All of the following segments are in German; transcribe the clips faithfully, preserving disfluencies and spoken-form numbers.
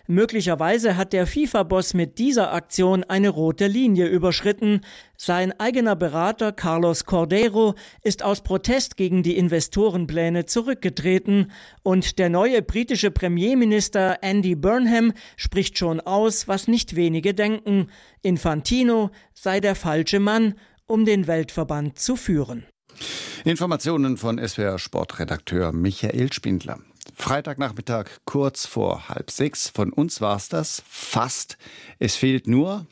Möglicherweise hat der FIFA-Boss mit dieser Aktion eine rote Linie überschritten. Sein eigener Berater Carlos Cordeiro ist aus Protest gegen die Investorenpläne zurückgetreten und der neue britische Premierminister Andy Burnham spricht schon aus, was nicht wenige denken: Infantino sei der falsche Mann, um den Weltverband zu führen. Informationen von S W R-Sportredakteur Michael Spindler. Freitagnachmittag kurz vor halb sechs. Von uns war's das fast. Es fehlt nur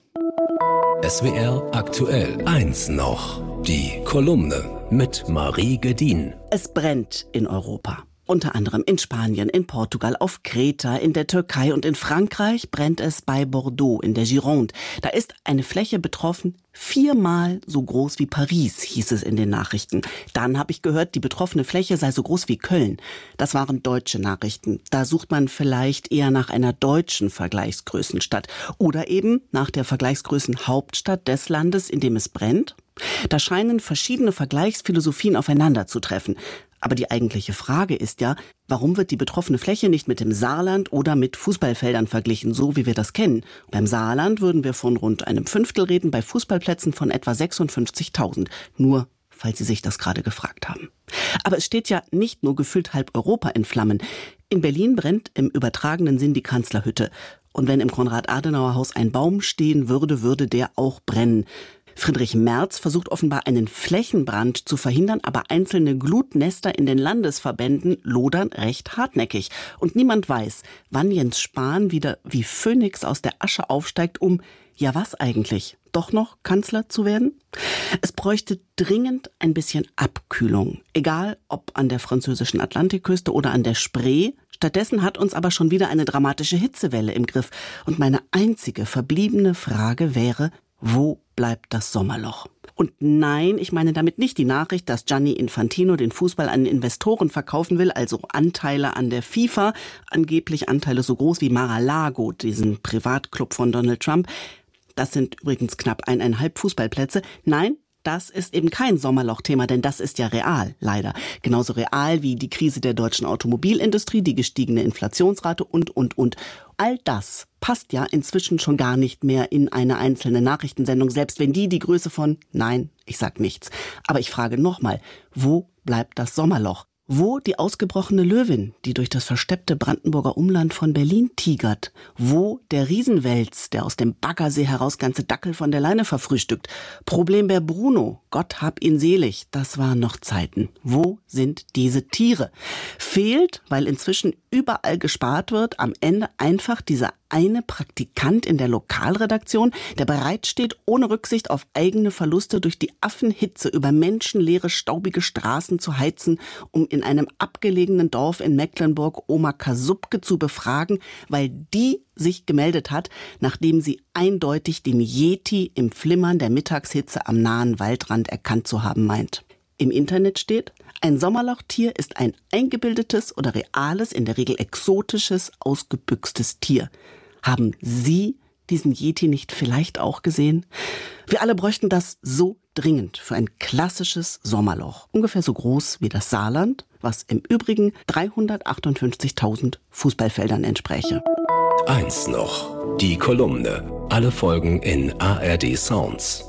S W R aktuell eins noch. Die Kolumne mit Marie Gedin. Es brennt in Europa. Unter anderem in Spanien, in Portugal, auf Kreta, in der Türkei und in Frankreich brennt es bei Bordeaux in der Gironde. Da ist eine Fläche betroffen, viermal so groß wie Paris, hieß es in den Nachrichten. Dann habe ich gehört, die betroffene Fläche sei so groß wie Köln. Das waren deutsche Nachrichten. Da sucht man vielleicht eher nach einer deutschen Vergleichsgrößenstadt oder eben nach der Vergleichsgrößenhauptstadt des Landes, in dem es brennt. Da scheinen verschiedene Vergleichsphilosophien aufeinanderzutreffen. Aber die eigentliche Frage ist ja, warum wird die betroffene Fläche nicht mit dem Saarland oder mit Fußballfeldern verglichen, so wie wir das kennen? Beim Saarland würden wir von rund einem Fünftel reden, bei Fußballplätzen von etwa sechsundfünfzigtausend. Nur, falls Sie sich das gerade gefragt haben. Aber es steht ja nicht nur gefühlt halb Europa in Flammen. In Berlin brennt im übertragenen Sinn die Kanzlerhütte. Und wenn im Konrad-Adenauer-Haus ein Baum stehen würde, würde der auch brennen. Friedrich Merz versucht offenbar einen Flächenbrand zu verhindern, aber einzelne Glutnester in den Landesverbänden lodern recht hartnäckig. Und niemand weiß, wann Jens Spahn wieder wie Phönix aus der Asche aufsteigt, um, ja was eigentlich, doch noch Kanzler zu werden? Es bräuchte dringend ein bisschen Abkühlung, egal ob an der französischen Atlantikküste oder an der Spree. Stattdessen hat uns aber schon wieder eine dramatische Hitzewelle im Griff. Und meine einzige verbliebene Frage wäre: Wo bleibt das Sommerloch? Und nein, ich meine damit nicht die Nachricht, dass Gianni Infantino den Fußball an Investoren verkaufen will, also Anteile an der FIFA, angeblich Anteile so groß wie Mar-a-Lago, diesen Privatclub von Donald Trump. Das sind übrigens knapp eineinhalb Fußballplätze. Nein, das ist eben kein Sommerloch-Thema, denn das ist ja real, leider. Genauso real wie die Krise der deutschen Automobilindustrie, die gestiegene Inflationsrate und, und, und. All das passt ja inzwischen schon gar nicht mehr in eine einzelne Nachrichtensendung, selbst wenn die die Größe von, nein, ich sag nichts. Aber ich frage nochmal, wo bleibt das Sommerloch? Wo die ausgebrochene Löwin, die durch das versteppte Brandenburger Umland von Berlin tigert? Wo der Riesenwels, der aus dem Baggersee heraus ganze Dackel von der Leine verfrühstückt? Problembär Bruno, Gott hab ihn selig, das waren noch Zeiten. Wo sind diese Tiere? Fehlt, weil inzwischen überall gespart wird, am Ende einfach dieser eine Praktikant in der Lokalredaktion, der bereit steht, ohne Rücksicht auf eigene Verluste durch die Affenhitze über menschenleere, staubige Straßen zu heizen, um in einem abgelegenen Dorf in Mecklenburg Oma Kasubke zu befragen, weil die sich gemeldet hat, nachdem sie eindeutig den Yeti im Flimmern der Mittagshitze am nahen Waldrand erkannt zu haben meint. Im Internet steht: Ein Sommerlochtier ist ein eingebildetes oder reales, in der Regel exotisches, ausgebüxtes Tier. Haben Sie diesen Yeti nicht vielleicht auch gesehen? Wir alle bräuchten das so dringend für ein klassisches Sommerloch. Ungefähr so groß wie das Saarland, was im Übrigen dreihundertachtundfünfzigtausend Fußballfeldern entspräche. Eins noch. Die Kolumne. Alle Folgen in A R D Sounds.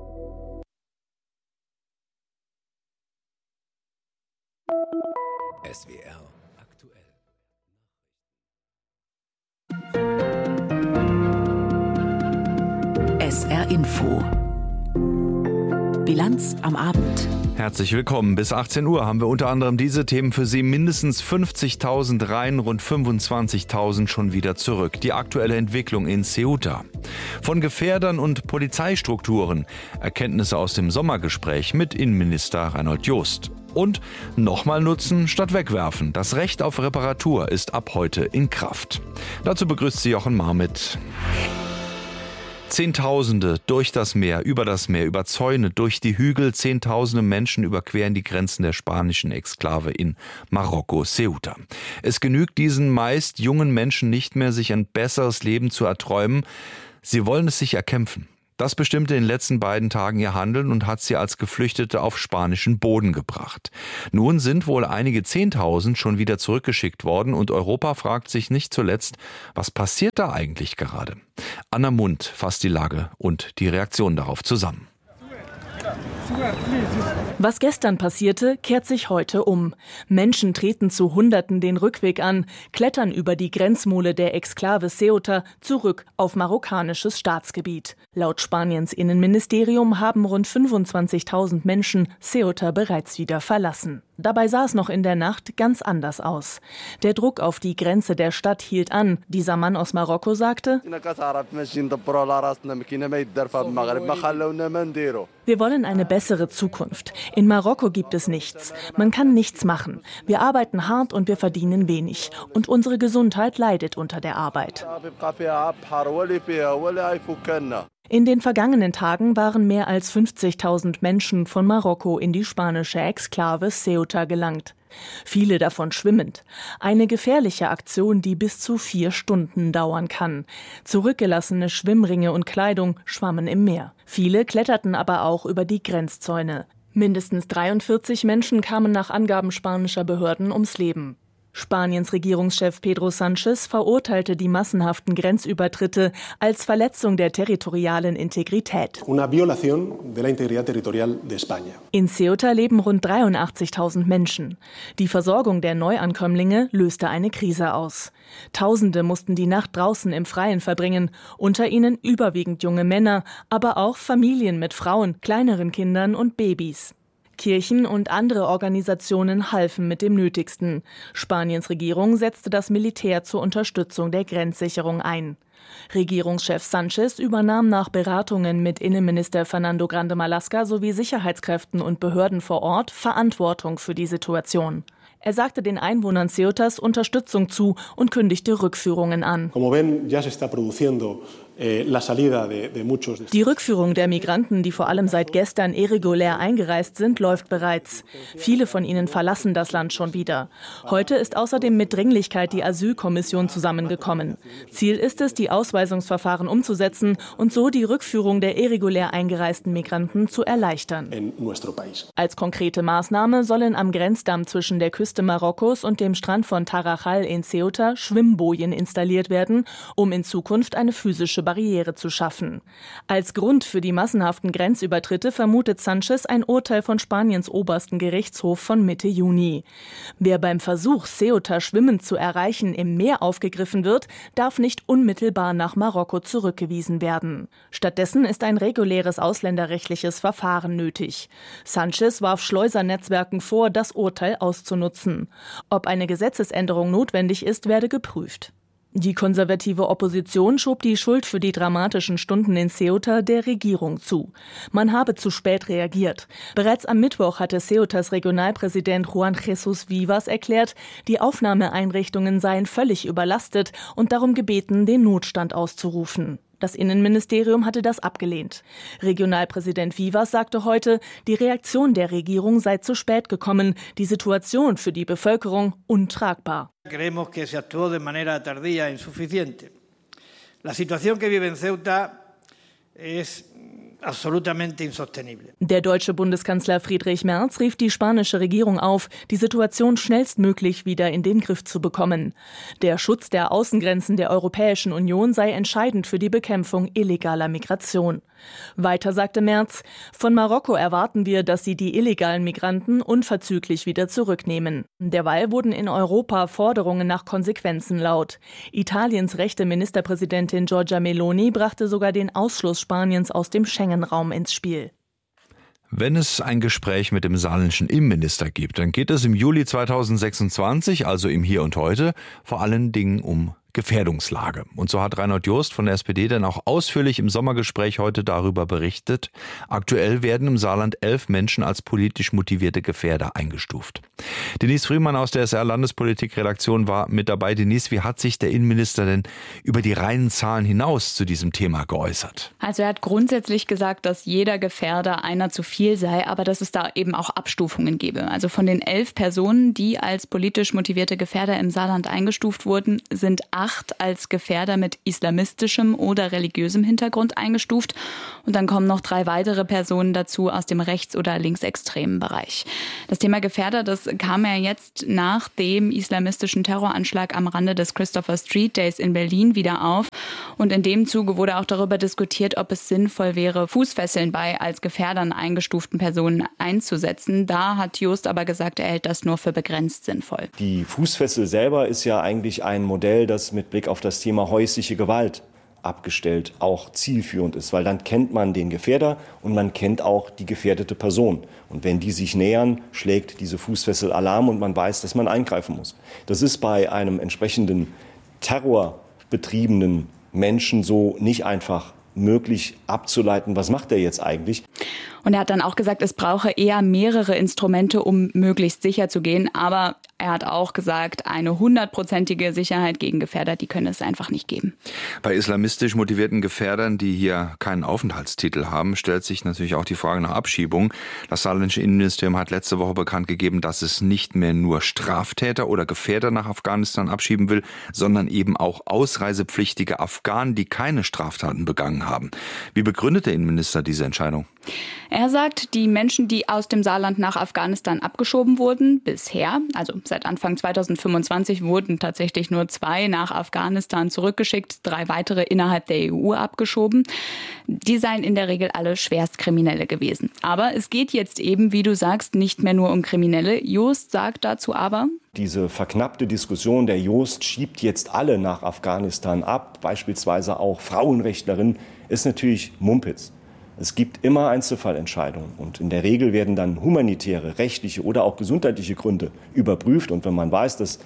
S W R aktuell. S R Info. Bilanz am Abend. Herzlich willkommen. Bis achtzehn Uhr haben wir unter anderem diese Themen für Sie. Mindestens fünfzigtausend rein, rund fünfundzwanzigtausend schon wieder zurück. Die aktuelle Entwicklung in Ceuta. Von Gefährdern und Polizeistrukturen. Erkenntnisse aus dem Sommergespräch mit Innenminister Reinhold Jost. Und nochmal nutzen statt wegwerfen. Das Recht auf Reparatur ist ab heute in Kraft. Dazu begrüßt Sie Jochen Marmit. Zehntausende durch das Meer, über das Meer, über Zäune, durch die Hügel. Zehntausende Menschen überqueren die Grenzen der spanischen Exklave in Marokko, Ceuta. Es genügt diesen meist jungen Menschen nicht mehr, sich ein besseres Leben zu erträumen. Sie wollen es sich erkämpfen. Das bestimmte in den letzten beiden Tagen ihr Handeln und hat sie als Geflüchtete auf spanischen Boden gebracht. Nun sind wohl einige Zehntausend schon wieder zurückgeschickt worden und Europa fragt sich nicht zuletzt, was passiert da eigentlich gerade? Anna Mund fasst die Lage und die Reaktion darauf zusammen. Was gestern passierte, kehrt sich heute um. Menschen treten zu Hunderten den Rückweg an, klettern über die Grenzmole der Exklave Ceuta zurück auf marokkanisches Staatsgebiet. Laut Spaniens Innenministerium haben rund fünfundzwanzigtausend Menschen Ceuta bereits wieder verlassen. Dabei sah es noch in der Nacht ganz anders aus. Der Druck auf die Grenze der Stadt hielt an. Dieser Mann aus Marokko sagte: Wir wollen eine bessere Zukunft. In Marokko gibt es nichts. Man kann nichts machen. Wir arbeiten hart und wir verdienen wenig. Und unsere Gesundheit leidet unter der Arbeit. In den vergangenen Tagen waren mehr als fünfzigtausend Menschen von Marokko in die spanische Exklave Ceuta gelangt. Viele davon schwimmend. Eine gefährliche Aktion, die bis zu vier Stunden dauern kann. Zurückgelassene Schwimmringe und Kleidung schwammen im Meer. Viele kletterten aber auch über die Grenzzäune. Mindestens dreiundvierzig Menschen kamen nach Angaben spanischer Behörden ums Leben. Spaniens Regierungschef Pedro Sánchez verurteilte die massenhaften Grenzübertritte als Verletzung der territorialen Integrität. Una violación de la integridad territorial de España. In Ceuta leben rund dreiundachtzigtausend Menschen. Die Versorgung der Neuankömmlinge löste eine Krise aus. Tausende mussten die Nacht draußen im Freien verbringen, unter ihnen überwiegend junge Männer, aber auch Familien mit Frauen, kleineren Kindern und Babys. Kirchen und andere Organisationen halfen mit dem Nötigsten. Spaniens Regierung setzte das Militär zur Unterstützung der Grenzsicherung ein. Regierungschef Sánchez übernahm nach Beratungen mit Innenminister Fernando Grande Marlaska sowie Sicherheitskräften und Behörden vor Ort Verantwortung für die Situation. Er sagte den Einwohnern Ceutas Unterstützung zu und kündigte Rückführungen an. Como ven, ya se está produciendo Die Rückführung der Migranten, die vor allem seit gestern irregulär eingereist sind, läuft bereits. Viele von ihnen verlassen das Land schon wieder. Heute ist außerdem mit Dringlichkeit die Asylkommission zusammengekommen. Ziel ist es, die Ausweisungsverfahren umzusetzen und so die Rückführung der irregulär eingereisten Migranten zu erleichtern. Als konkrete Maßnahme sollen am Grenzdamm zwischen der Küste Marokkos und dem Strand von Tarajal in Ceuta Schwimmbojen installiert werden, um in Zukunft eine physische Barriere zu schaffen. Als Grund für die massenhaften Grenzübertritte vermutet Sánchez ein Urteil von Spaniens obersten Gerichtshof von Mitte Juni. Wer beim Versuch, Ceuta schwimmend zu erreichen, im Meer aufgegriffen wird, darf nicht unmittelbar nach Marokko zurückgewiesen werden. Stattdessen ist ein reguläres ausländerrechtliches Verfahren nötig. Sánchez warf Schleusernetzwerken vor, das Urteil auszunutzen. Ob eine Gesetzesänderung notwendig ist, werde geprüft. Die konservative Opposition schob die Schuld für die dramatischen Stunden in Ceuta der Regierung zu. Man habe zu spät reagiert. Bereits am Mittwoch hatte Ceutas Regionalpräsident Juan Jesús Vivas erklärt, die Aufnahmeeinrichtungen seien völlig überlastet und darum gebeten, den Notstand auszurufen. Das Innenministerium hatte das abgelehnt. Regionalpräsident Vivas sagte heute, die Reaktion der Regierung sei zu spät gekommen, die Situation für die Bevölkerung untragbar. Creemos que se actuó de manera tardía e insuficiente. La situación que vive en Ceuta es absolutamente insostenible. Der deutsche Bundeskanzler Friedrich Merz rief die spanische Regierung auf, die Situation schnellstmöglich wieder in den Griff zu bekommen. Der Schutz der Außengrenzen der Europäischen Union sei entscheidend für die Bekämpfung illegaler Migration. Weiter sagte Merz, von Marokko erwarten wir, dass sie die illegalen Migranten unverzüglich wieder zurücknehmen. Derweil wurden in Europa Forderungen nach Konsequenzen laut. Italiens rechte Ministerpräsidentin Giorgia Meloni brachte sogar den Ausschluss Spaniens aus dem Schengen-Raum ins Spiel. Wenn es ein Gespräch mit dem saarländischen Innenminister gibt, dann geht es im Juli zweitausendsechsundzwanzig, also im Hier und Heute, vor allen Dingen um Gefährdungslage. Und so hat Reinhold Jost von der S P D dann auch ausführlich im Sommergespräch heute darüber berichtet. Aktuell werden im Saarland elf Menschen als politisch motivierte Gefährder eingestuft. Denise Frühmann aus der S R-Landespolitik-Redaktion war mit dabei. Denise, wie hat sich der Innenminister denn über die reinen Zahlen hinaus zu diesem Thema geäußert? Also er hat grundsätzlich gesagt, dass jeder Gefährder einer zu viel sei, aber dass es da eben auch Abstufungen gebe. Also von den elf Personen, die als politisch motivierte Gefährder im Saarland eingestuft wurden, sind acht acht als Gefährder mit islamistischem oder religiösem Hintergrund eingestuft. Und dann kommen noch drei weitere Personen dazu aus dem rechts- oder linksextremen Bereich. Das Thema Gefährder, das kam ja jetzt nach dem islamistischen Terroranschlag am Rande des Christopher Street Days in Berlin wieder auf. Und in dem Zuge wurde auch darüber diskutiert, ob es sinnvoll wäre, Fußfesseln bei als Gefährdern eingestuften Personen einzusetzen. Da hat Jost aber gesagt, er hält das nur für begrenzt sinnvoll. Die Fußfessel selber ist ja eigentlich ein Modell, das mit Blick auf das Thema häusliche Gewalt abgestellt auch zielführend ist, weil dann kennt man den Gefährder und man kennt auch die gefährdete Person. Und wenn die sich nähern, schlägt diese Fußfessel Alarm und man weiß, dass man eingreifen muss. Das ist bei einem entsprechenden terrorbetriebenen Menschen so nicht einfach möglich abzuleiten, was macht er jetzt eigentlich? Und er hat dann auch gesagt, es brauche eher mehrere Instrumente, um möglichst sicher zu gehen. Aber er hat auch gesagt, eine hundertprozentige Sicherheit gegen Gefährder, die könne es einfach nicht geben. Bei islamistisch motivierten Gefährdern, die hier keinen Aufenthaltstitel haben, stellt sich natürlich auch die Frage nach Abschiebung. Das saarländische Innenministerium hat letzte Woche bekannt gegeben, dass es nicht mehr nur Straftäter oder Gefährder nach Afghanistan abschieben will, sondern eben auch ausreisepflichtige Afghanen, die keine Straftaten begangen haben. Wie begründet der Innenminister diese Entscheidung? Er sagt, die Menschen, die aus dem Saarland nach Afghanistan abgeschoben wurden, bisher, also seit Anfang zweitausendfünfundzwanzig wurden tatsächlich nur zwei nach Afghanistan zurückgeschickt, drei weitere innerhalb der E U abgeschoben. Die seien in der Regel alle Schwerstkriminelle gewesen. Aber es geht jetzt eben, wie du sagst, nicht mehr nur um Kriminelle. Jost sagt dazu aber: Diese verknappte Diskussion, der Jost schiebt jetzt alle nach Afghanistan ab, beispielsweise auch Frauenrechtlerinnen, ist natürlich Mumpitz. Es gibt immer Einzelfallentscheidungen und in der Regel werden dann humanitäre, rechtliche oder auch gesundheitliche Gründe überprüft. Und wenn man weiß, dass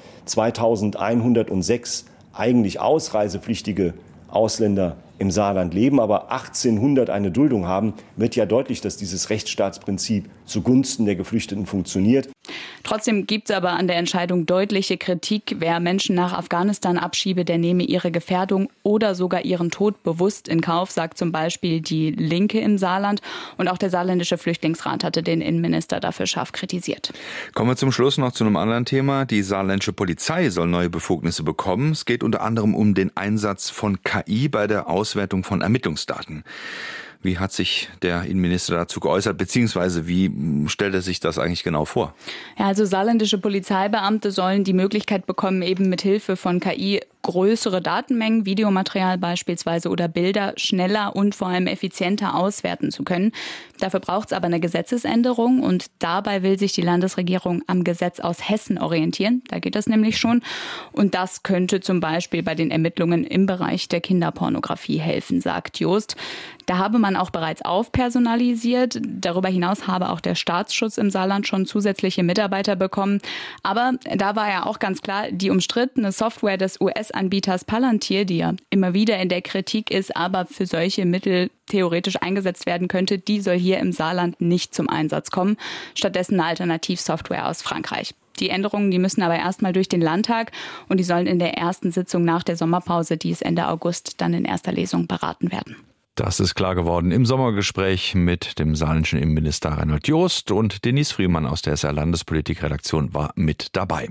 zweitausendeinhundertsechs eigentlich ausreisepflichtige Ausländer im Saarland leben, aber achtzehnhundert eine Duldung haben, wird ja deutlich, dass dieses Rechtsstaatsprinzip zugunsten der Geflüchteten funktioniert. Trotzdem gibt es aber an der Entscheidung deutliche Kritik. Wer Menschen nach Afghanistan abschiebe, der nehme ihre Gefährdung oder sogar ihren Tod bewusst in Kauf, sagt zum Beispiel die Linke im Saarland. Und auch der saarländische Flüchtlingsrat hatte den Innenminister dafür scharf kritisiert. Kommen wir zum Schluss noch zu einem anderen Thema. Die saarländische Polizei soll neue Befugnisse bekommen. Es geht unter anderem um den Einsatz von K I bei der Auswertung von Ermittlungsdaten. Wie hat sich der Innenminister dazu geäußert, beziehungsweise wie stellt er sich das eigentlich genau vor? Ja, also saarländische Polizeibeamte sollen die Möglichkeit bekommen, eben mit Hilfe von K I größere Datenmengen, Videomaterial beispielsweise oder Bilder schneller und vor allem effizienter auswerten zu können. Dafür braucht es aber eine Gesetzesänderung und dabei will sich die Landesregierung am Gesetz aus Hessen orientieren. Da geht das nämlich schon. Und das könnte zum Beispiel bei den Ermittlungen im Bereich der Kinderpornografie helfen, sagt Jost. Da habe man auch bereits aufpersonalisiert. Darüber hinaus habe auch der Staatsschutz im Saarland schon zusätzliche Mitarbeiter bekommen. Aber da war ja auch ganz klar, die umstrittene Software des U S-Anbieters Palantir, die ja immer wieder in der Kritik ist, aber für solche Mittel theoretisch eingesetzt werden könnte, die soll hier im Saarland nicht zum Einsatz kommen. Stattdessen eine Alternativsoftware aus Frankreich. Die Änderungen, die müssen aber erstmal durch den Landtag und die sollen in der ersten Sitzung nach der Sommerpause, die ist Ende August, dann in erster Lesung beraten werden. Das ist klar geworden im Sommergespräch mit dem saarländischen Innenminister Reinhold Jost, und Denise Friemann aus der S R Landespolitikredaktion war mit dabei.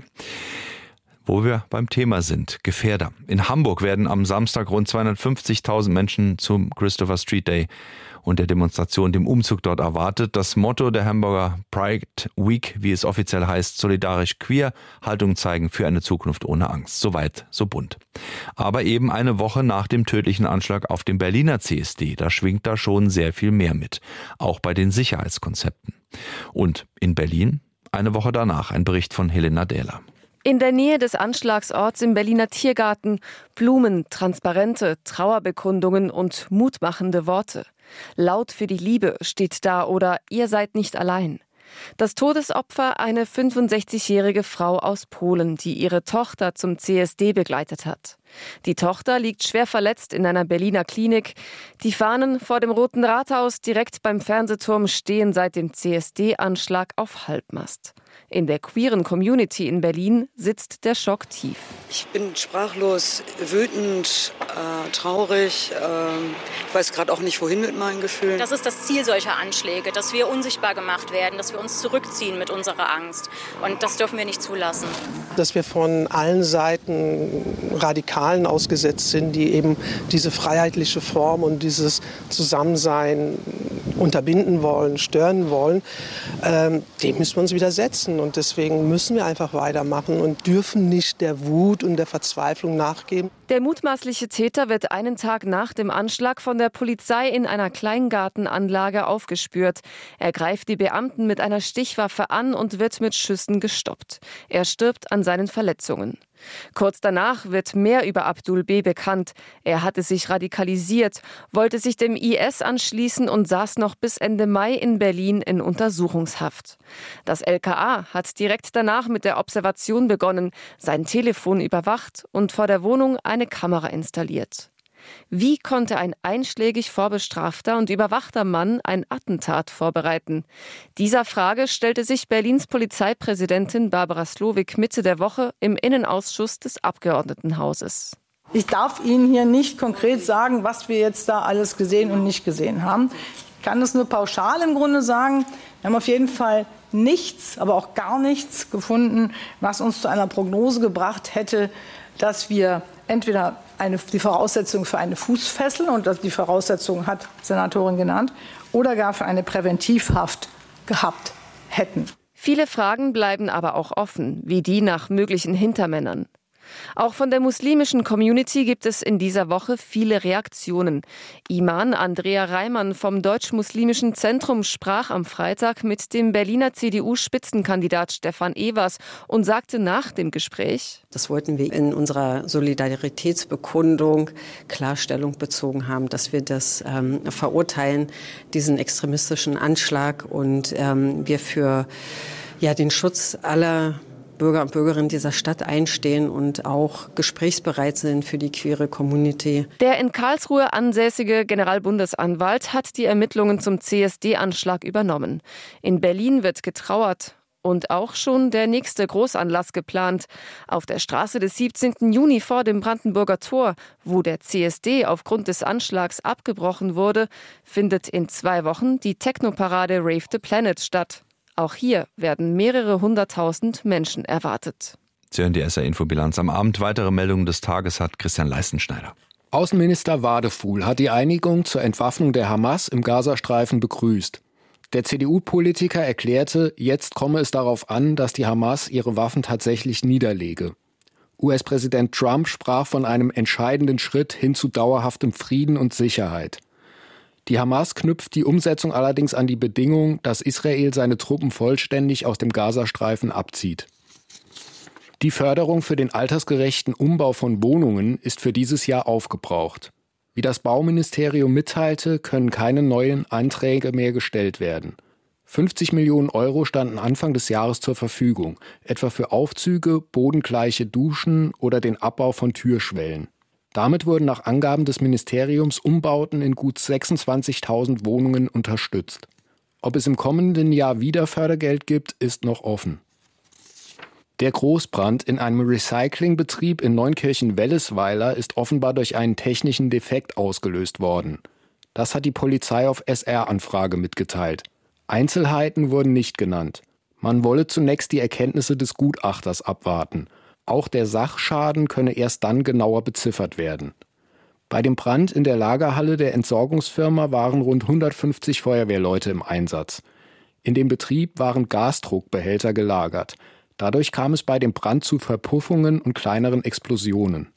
Wo wir beim Thema sind, Gefährder. In Hamburg werden am Samstag rund zweihundertfünfzigtausend Menschen zum Christopher Street Day und der Demonstration, dem Umzug dort erwartet. Das Motto der Hamburger Pride Week, wie es offiziell heißt, solidarisch queer, Haltung zeigen für eine Zukunft ohne Angst. Soweit, so bunt. Aber eben eine Woche nach dem tödlichen Anschlag auf dem Berliner C S D, da schwingt da schon sehr viel mehr mit. Auch bei den Sicherheitskonzepten. Und in Berlin, eine Woche danach, ein Bericht von Helena Dähler. In der Nähe des Anschlagsorts im Berliner Tiergarten Blumen, Transparente, Trauerbekundungen und mutmachende Worte. Laut für die Liebe steht da oder ihr seid nicht allein. Das Todesopfer, eine fünfundsechzigjährige Frau aus Polen, die ihre Tochter zum C S D begleitet hat. Die Tochter liegt schwer verletzt in einer Berliner Klinik. Die Fahnen vor dem Roten Rathaus direkt beim Fernsehturm stehen seit dem C S D-Anschlag auf Halbmast. In der queeren Community in Berlin sitzt der Schock tief. Ich bin sprachlos, wütend, äh, traurig. Äh, ich weiß gerade auch nicht, wohin mit meinen Gefühlen. Das ist das Ziel solcher Anschläge, dass wir unsichtbar gemacht werden, dass wir uns zurückziehen mit unserer Angst. Und das dürfen wir nicht zulassen. Dass wir von allen Seiten radikal Radikalen ausgesetzt sind, die eben diese freiheitliche Form und dieses Zusammensein unterbinden wollen, stören wollen, ähm, dem müssen wir uns widersetzen. Und deswegen müssen wir einfach weitermachen und dürfen nicht der Wut und der Verzweiflung nachgeben. Der mutmaßliche Täter wird einen Tag nach dem Anschlag von der Polizei in einer Kleingartenanlage aufgespürt. Er greift die Beamten mit einer Stichwaffe an und wird mit Schüssen gestoppt. Er stirbt an seinen Verletzungen. Kurz danach wird mehr über Abdul B. bekannt. Er hatte sich radikalisiert, wollte sich dem I S anschließen und saß noch bis Ende Mai in Berlin in Untersuchungshaft. Das L K A hat direkt danach mit der Observation begonnen, sein Telefon überwacht und vor der Wohnung eine Kamera installiert. Wie konnte ein einschlägig vorbestrafter und überwachter Mann ein Attentat vorbereiten? Dieser Frage stellte sich Berlins Polizeipräsidentin Barbara Slowik Mitte der Woche im Innenausschuss des Abgeordnetenhauses. Ich darf Ihnen hier nicht konkret sagen, was wir jetzt da alles gesehen und nicht gesehen haben. Ich kann das nur pauschal im Grunde sagen. Wir haben auf jeden Fall nichts, aber auch gar nichts gefunden, was uns zu einer Prognose gebracht hätte, dass wir entweder eine, die Voraussetzung für eine Fußfessel, und das die Voraussetzung hat die Senatorin genannt, oder gar für eine Präventivhaft gehabt hätten. Viele Fragen bleiben aber auch offen, wie die nach möglichen Hintermännern. Auch von der muslimischen Community gibt es in dieser Woche viele Reaktionen. Iman Andrea Reimann vom Deutsch-Muslimischen Zentrum sprach am Freitag mit dem Berliner C D U-Spitzenkandidat Stefan Evers und sagte nach dem Gespräch: Das wollten wir in unserer Solidaritätsbekundung Klarstellung bezogen haben, dass wir das ähm, verurteilen, diesen extremistischen Anschlag, und ähm, wir für ja, den Schutz aller Bürger und Bürgerinnen dieser Stadt einstehen und auch gesprächsbereit sind für die queere Community. Der in Karlsruhe ansässige Generalbundesanwalt hat die Ermittlungen zum C S D-Anschlag übernommen. In Berlin wird getrauert und auch schon der nächste Großanlass geplant. Auf der Straße des siebzehnten Juni vor dem Brandenburger Tor, wo der C S D aufgrund des Anschlags abgebrochen wurde, findet in zwei Wochen die Technoparade Rave the Planet statt. Auch hier werden mehrere hunderttausend Menschen erwartet. Sie hören die S R-Infobilanz am Abend. Weitere Meldungen des Tages hat Christian Leistenschneider. Außenminister Wadefuhl hat die Einigung zur Entwaffnung der Hamas im Gazastreifen begrüßt. Der C D U-Politiker erklärte, jetzt komme es darauf an, dass die Hamas ihre Waffen tatsächlich niederlege. U S-Präsident Trump sprach von einem entscheidenden Schritt hin zu dauerhaftem Frieden und Sicherheit. Die Hamas knüpft die Umsetzung allerdings an die Bedingung, dass Israel seine Truppen vollständig aus dem Gazastreifen abzieht. Die Förderung für den altersgerechten Umbau von Wohnungen ist für dieses Jahr aufgebraucht. Wie das Bauministerium mitteilte, können keine neuen Anträge mehr gestellt werden. fünfzig Millionen Euro standen Anfang des Jahres zur Verfügung, etwa für Aufzüge, bodengleiche Duschen oder den Abbau von Türschwellen. Damit wurden nach Angaben des Ministeriums Umbauten in gut sechsundzwanzigtausend Wohnungen unterstützt. Ob es im kommenden Jahr wieder Fördergeld gibt, ist noch offen. Der Großbrand in einem Recyclingbetrieb in Neunkirchen-Wellesweiler ist offenbar durch einen technischen Defekt ausgelöst worden. Das hat die Polizei auf S R-Anfrage mitgeteilt. Einzelheiten wurden nicht genannt. Man wolle zunächst die Erkenntnisse des Gutachters abwarten. Auch der Sachschaden könne erst dann genauer beziffert werden. Bei dem Brand in der Lagerhalle der Entsorgungsfirma waren rund hundertfünfzig Feuerwehrleute im Einsatz. In dem Betrieb waren Gasdruckbehälter gelagert. Dadurch kam es bei dem Brand zu Verpuffungen und kleineren Explosionen.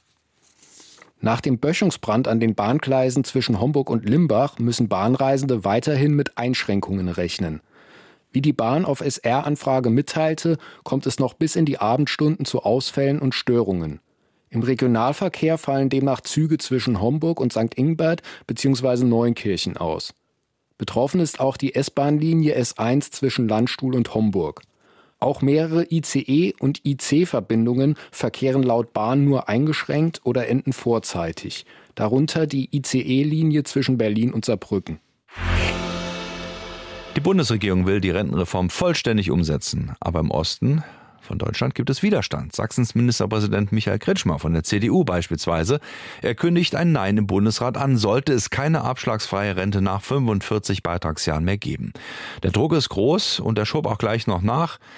Nach dem Böschungsbrand an den Bahngleisen zwischen Homburg und Limbach müssen Bahnreisende weiterhin mit Einschränkungen rechnen. Wie die Bahn auf S R-Anfrage mitteilte, kommt es noch bis in die Abendstunden zu Ausfällen und Störungen. Im Regionalverkehr fallen demnach Züge zwischen Homburg und Sankt Ingbert bzw. Neunkirchen aus. Betroffen ist auch die S-Bahn-Linie S eins zwischen Landstuhl und Homburg. Auch mehrere I C E- und I C-Verbindungen verkehren laut Bahn nur eingeschränkt oder enden vorzeitig. Darunter die I C E-Linie zwischen Berlin und Saarbrücken. Die Bundesregierung will die Rentenreform vollständig umsetzen. Aber im Osten von Deutschland gibt es Widerstand. Sachsens Ministerpräsident Michael Kretschmer von der C D U beispielsweise. Er kündigt ein Nein im Bundesrat an, sollte es keine abschlagsfreie Rente nach fünfundvierzig Beitragsjahren mehr geben. Der Druck ist groß und er schob auch gleich noch nach.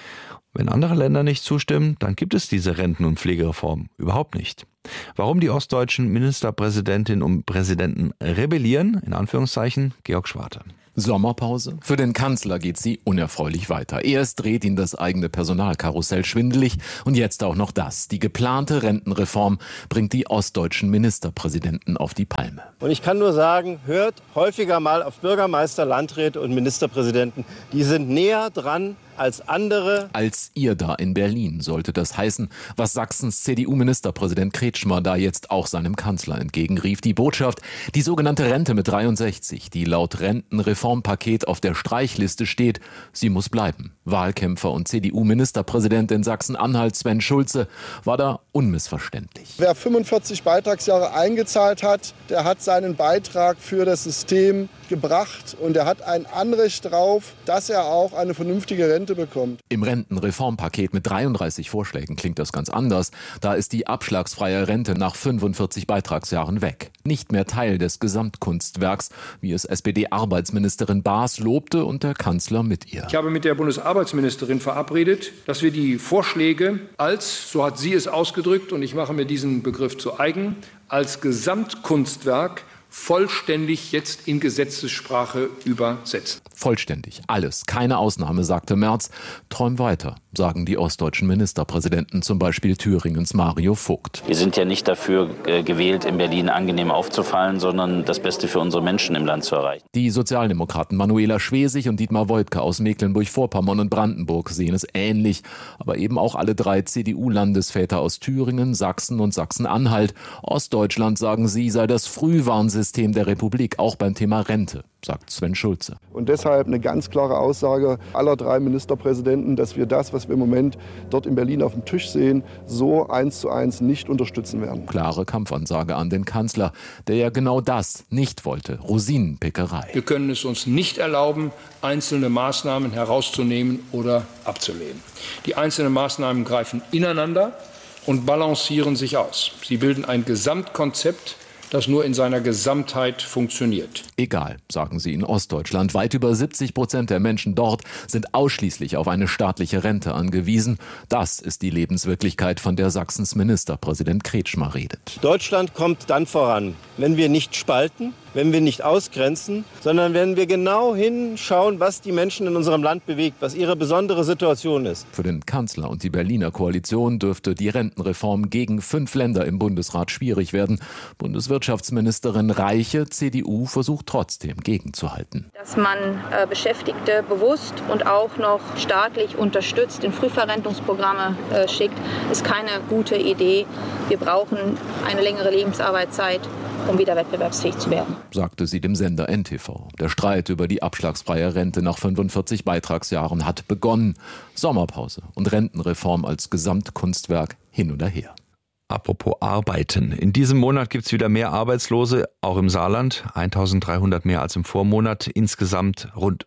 Wenn andere Länder nicht zustimmen, dann gibt es diese Renten- und Pflegereform überhaupt nicht. Warum die ostdeutschen Ministerpräsidentinnen und Präsidenten rebellieren, in Anführungszeichen, Georg Schwarte. Sommerpause? Für den Kanzler geht sie unerfreulich weiter. Erst dreht ihn das eigene Personalkarussell schwindelig und jetzt auch noch das. Die geplante Rentenreform bringt die ostdeutschen Ministerpräsidenten auf die Palme. Und ich kann nur sagen, hört häufiger mal auf Bürgermeister, Landräte und Ministerpräsidenten. Die sind näher dran als andere. Als ihr da in Berlin sollte das heißen, was Sachsens C D U-Ministerpräsident Kretschmer da jetzt auch seinem Kanzler entgegenrief. Die Botschaft, die sogenannte Rente mit dreiundsechzig, die laut Rentenreformpaket auf der Streichliste steht, sie muss bleiben. Wahlkämpfer und C D U-Ministerpräsident in Sachsen-Anhalt Sven Schulze war da unmissverständlich. Wer fünfundvierzig Beitragsjahre eingezahlt hat, der hat seinen Beitrag für das System gebracht und er hat ein Anrecht darauf, dass er auch eine vernünftige Rente bekommt. Im Rentenreformpaket mit dreiunddreißig Vorschlägen klingt das ganz anders. Da ist die abschlagsfreie Rente nach fünfundvierzig Beitragsjahren weg. Nicht mehr Teil des Gesamtkunstwerks, wie es S P D-Arbeitsministerin Baas lobte und der Kanzler mit ihr. Ich habe mit der Bundesarbeitsministerin verabredet, dass wir die Vorschläge als, so hat sie es ausgedrückt, und ich mache mir diesen Begriff zu eigen, als Gesamtkunstwerk vollständig jetzt in Gesetzessprache übersetzen. Vollständig, alles, keine Ausnahme, sagte Merz. Träum weiter, sagen die ostdeutschen Ministerpräsidenten, zum Beispiel Thüringens Mario Vogt. Wir sind ja nicht dafür äh, gewählt, in Berlin angenehm aufzufallen, sondern das Beste für unsere Menschen im Land zu erreichen. Die Sozialdemokraten Manuela Schwesig und Dietmar Woidke aus Mecklenburg-Vorpommern und Brandenburg sehen es ähnlich. Aber eben auch alle drei C D U-Landesväter aus Thüringen, Sachsen und Sachsen-Anhalt. Ostdeutschland, sagen sie, sei das Frühwarnsystem der Republik, auch beim Thema Rente, sagt Sven Schulze. Und deshalb eine ganz klare Aussage aller drei Ministerpräsidenten, dass wir das, was wir im Moment dort in Berlin auf dem Tisch sehen, so eins zu eins nicht unterstützen werden. Klare Kampfansage an den Kanzler, der ja genau das nicht wollte. Rosinenpickerei. Wir können es uns nicht erlauben, einzelne Maßnahmen herauszunehmen oder abzulehnen. Die einzelnen Maßnahmen greifen ineinander und balancieren sich aus. Sie bilden ein Gesamtkonzept, das nur in seiner Gesamtheit funktioniert. Egal, sagen sie in Ostdeutschland. Weit über siebzig Prozent der Menschen dort sind ausschließlich auf eine staatliche Rente angewiesen. Das ist die Lebenswirklichkeit, von der Sachsens Ministerpräsident Kretschmer redet. Deutschland kommt dann voran, wenn wir nicht spalten, wenn wir nicht ausgrenzen, sondern wenn wir genau hinschauen, was die Menschen in unserem Land bewegt, was ihre besondere Situation ist. Für den Kanzler und die Berliner Koalition dürfte die Rentenreform gegen fünf Länder im Bundesrat schwierig werden. Bundeswirtschaftsministerin Reiche, C D U, versucht trotzdem gegenzuhalten. Dass man äh, Beschäftigte bewusst und auch noch staatlich unterstützt, in Frühverrentungsprogramme äh, schickt, ist keine gute Idee. Wir brauchen eine längere Lebensarbeitszeit, um wieder wettbewerbsfähig zu werden, sagte sie dem Sender N T V. Der Streit über die abschlagsfreie Rente nach fünfundvierzig Beitragsjahren hat begonnen. Sommerpause und Rentenreform als Gesamtkunstwerk hin oder her. Apropos Arbeiten. In diesem Monat gibt es wieder mehr Arbeitslose, auch im Saarland. eintausenddreihundert mehr als im Vormonat. Insgesamt rund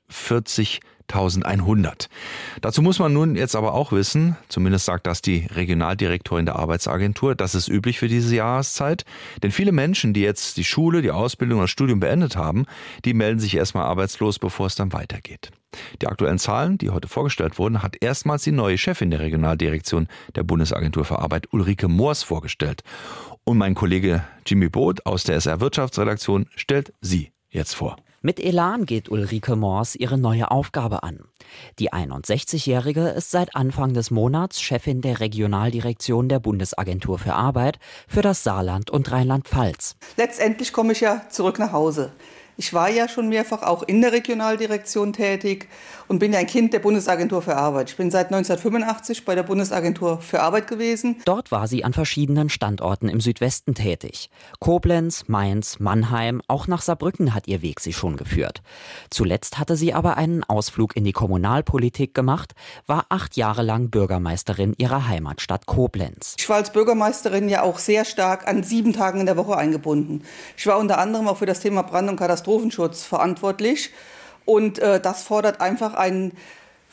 vierzigtausendeinhundert. Dazu muss man nun jetzt aber auch wissen, zumindest sagt das die Regionaldirektorin der Arbeitsagentur, das ist üblich für diese Jahreszeit. Denn viele Menschen, die jetzt die Schule, die Ausbildung oder das Studium beendet haben, die melden sich erstmal arbeitslos, bevor es dann weitergeht. Die aktuellen Zahlen, die heute vorgestellt wurden, hat erstmals die neue Chefin der Regionaldirektion der Bundesagentur für Arbeit, Ulrike Moors, vorgestellt. Und mein Kollege Jimmy Both aus der S R-Wirtschaftsredaktion stellt sie jetzt vor. Mit Elan geht Ulrike Moors ihre neue Aufgabe an. Die einundsechzigjährige ist seit Anfang des Monats Chefin der Regionaldirektion der Bundesagentur für Arbeit für das Saarland und Rheinland-Pfalz. Letztendlich komme ich ja zurück nach Hause. Ich war ja schon mehrfach auch in der Regionaldirektion tätig und bin ja ein Kind der Bundesagentur für Arbeit. Ich bin seit neunzehnhundertfünfundachtzig bei der Bundesagentur für Arbeit gewesen. Dort war sie an verschiedenen Standorten im Südwesten tätig. Koblenz, Mainz, Mannheim, auch nach Saarbrücken hat ihr Weg sie schon geführt. Zuletzt hatte sie aber einen Ausflug in die Kommunalpolitik gemacht, war acht Jahre lang Bürgermeisterin ihrer Heimatstadt Koblenz. Ich war als Bürgermeisterin ja auch sehr stark an sieben Tagen in der Woche eingebunden. Ich war unter anderem auch für das Thema Brand- und Katastrophenschutz verantwortlich. Und äh, das fordert einfach einen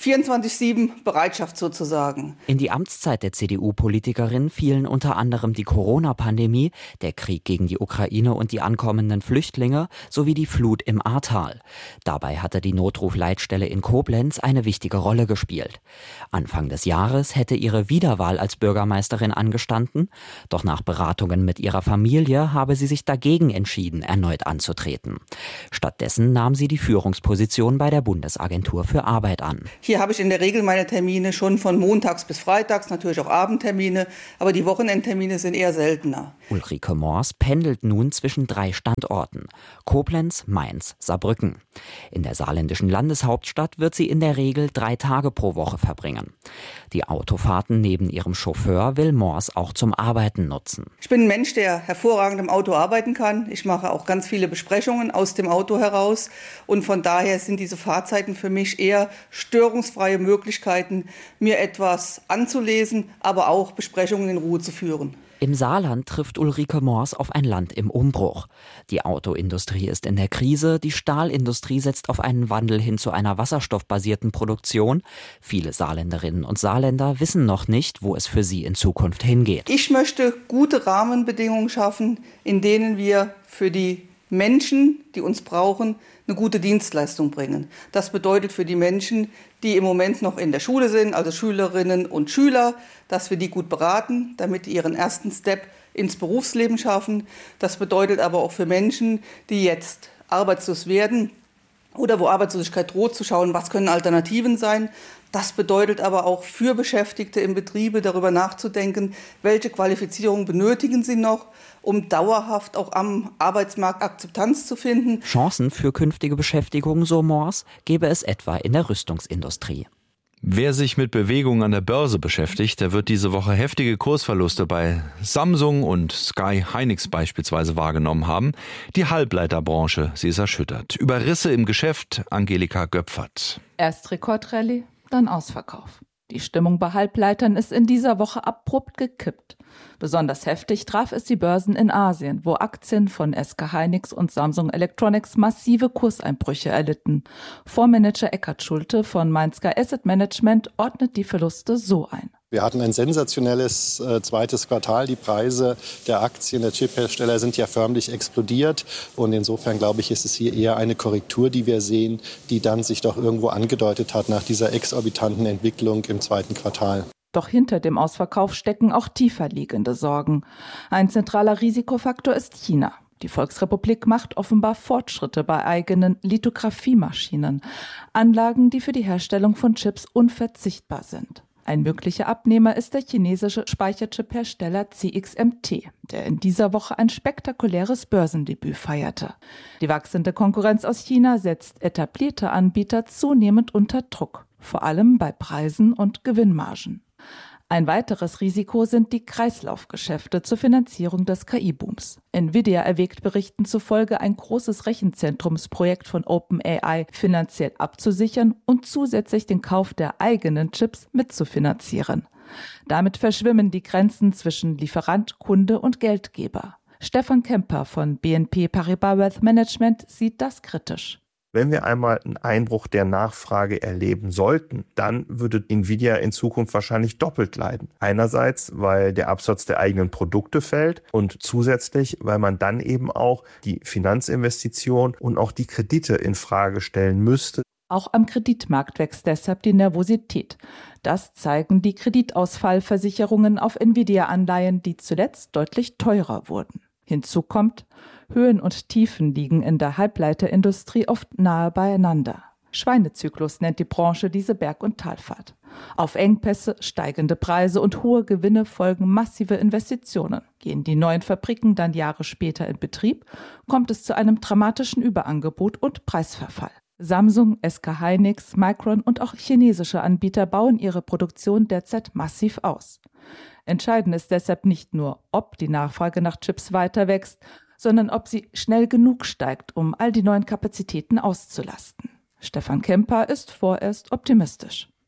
vierundzwanzig sieben Bereitschaft sozusagen. In die Amtszeit der C D U-Politikerin fielen unter anderem die Corona-Pandemie, der Krieg gegen die Ukraine und die ankommenden Flüchtlinge sowie die Flut im Ahrtal. Dabei hatte die Notrufleitstelle in Koblenz eine wichtige Rolle gespielt. Anfang des Jahres hätte ihre Wiederwahl als Bürgermeisterin angestanden, doch nach Beratungen mit ihrer Familie habe sie sich dagegen entschieden, erneut anzutreten. Stattdessen nahm sie die Führungsposition bei der Bundesagentur für Arbeit an. Hier habe ich in der Regel meine Termine schon von montags bis freitags, natürlich auch Abendtermine, aber die Wochenendtermine sind eher seltener. Ulrike Mors pendelt nun zwischen drei Standorten: Koblenz, Mainz, Saarbrücken. In der saarländischen Landeshauptstadt wird sie in der Regel drei Tage pro Woche verbringen. Die Autofahrten neben ihrem Chauffeur will Mors auch zum Arbeiten nutzen. Ich bin ein Mensch, der hervorragend im Auto arbeiten kann. Ich mache auch ganz viele Besprechungen aus dem Auto heraus und von daher sind diese Fahrzeiten für mich eher störungsfreie Möglichkeiten, mir etwas anzulesen, aber auch Besprechungen in Ruhe zu führen. Im Saarland trifft Ulrike Mors auf ein Land im Umbruch. Die Autoindustrie ist in der Krise, die Stahlindustrie setzt auf einen Wandel hin zu einer wasserstoffbasierten Produktion. Viele Saarländerinnen und Saarländer wissen noch nicht, wo es für sie in Zukunft hingeht. Ich möchte gute Rahmenbedingungen schaffen, in denen wir für die Menschen, die uns brauchen, eine gute Dienstleistung bringen. Das bedeutet für die Menschen, die im Moment noch in der Schule sind, also Schülerinnen und Schüler, dass wir die gut beraten, damit die ihren ersten Step ins Berufsleben schaffen. Das bedeutet aber auch für Menschen, die jetzt arbeitslos werden oder wo Arbeitslosigkeit droht, zu schauen, was können Alternativen sein. Das bedeutet aber auch für Beschäftigte in Betriebe darüber nachzudenken, welche Qualifizierung benötigen sie noch, um dauerhaft auch am Arbeitsmarkt Akzeptanz zu finden. Chancen für künftige Beschäftigung, so Mors, gäbe es etwa in der Rüstungsindustrie. Wer sich mit Bewegungen an der Börse beschäftigt, der wird diese Woche heftige Kursverluste bei Samsung und Sky Hynix beispielsweise wahrgenommen haben. Die Halbleiterbranche, sie ist erschüttert. Über Risse im Geschäft, Angelika Göpfert. Erst Rekordrallye, dann Ausverkauf. Die Stimmung bei Halbleitern ist in dieser Woche abrupt gekippt. Besonders heftig traf es die Börsen in Asien, wo Aktien von S K Hynix und Samsung Electronics massive Kurseinbrüche erlitten. Fondsmanager Eckhard Schulte von Mainsky Asset Management ordnet die Verluste so ein. Wir hatten ein sensationelles äh, zweites Quartal. Die Preise der Aktien der Chiphersteller sind ja förmlich explodiert. Und insofern, glaube ich, ist es hier eher eine Korrektur, die wir sehen, die dann sich doch irgendwo angedeutet hat nach dieser exorbitanten Entwicklung im zweiten Quartal. Doch hinter dem Ausverkauf stecken auch tiefer liegende Sorgen. Ein zentraler Risikofaktor ist China. Die Volksrepublik macht offenbar Fortschritte bei eigenen Lithografiemaschinen, Anlagen, die für die Herstellung von Chips unverzichtbar sind. Ein möglicher Abnehmer ist der chinesische Speicherchip-Hersteller C X M T, der in dieser Woche ein spektakuläres Börsendebüt feierte. Die wachsende Konkurrenz aus China setzt etablierte Anbieter zunehmend unter Druck, vor allem bei Preisen und Gewinnmargen. Ein weiteres Risiko sind die Kreislaufgeschäfte zur Finanzierung des K I-Booms. Nvidia erwägt Berichten zufolge, ein großes Rechenzentrumsprojekt von OpenAI finanziell abzusichern und zusätzlich den Kauf der eigenen Chips mitzufinanzieren. Damit verschwimmen die Grenzen zwischen Lieferant, Kunde und Geldgeber. Stefan Kemper von B N P Paribas Wealth Management sieht das kritisch. Wenn wir einmal einen Einbruch der Nachfrage erleben sollten, dann würde Nvidia in Zukunft wahrscheinlich doppelt leiden. Einerseits, weil der Absatz der eigenen Produkte fällt und zusätzlich, weil man dann eben auch die Finanzinvestition und auch die Kredite in Frage stellen müsste. Auch am Kreditmarkt wächst deshalb die Nervosität. Das zeigen die Kreditausfallversicherungen auf Nvidia-Anleihen, die zuletzt deutlich teurer wurden. Hinzu kommt, Höhen und Tiefen liegen in der Halbleiterindustrie oft nahe beieinander. Schweinezyklus nennt die Branche diese Berg- und Talfahrt. Auf Engpässe, steigende Preise und hohe Gewinne folgen massive Investitionen. Gehen die neuen Fabriken dann Jahre später in Betrieb, kommt es zu einem dramatischen Überangebot und Preisverfall. Samsung, S K Hynix, Micron und auch chinesische Anbieter bauen ihre Produktion derzeit massiv aus. Entscheidend ist deshalb nicht nur, ob die Nachfrage nach Chips weiter wächst, sondern ob sie schnell genug steigt, um all die neuen Kapazitäten auszulasten. Stefan Kemper ist vorerst optimistisch.